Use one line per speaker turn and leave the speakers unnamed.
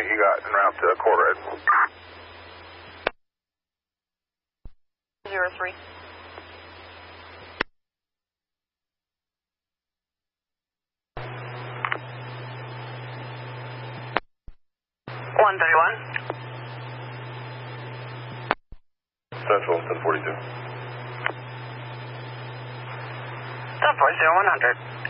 unit you got en route to Quarter Red?
03. 131.
Central 1042.
1040, 100.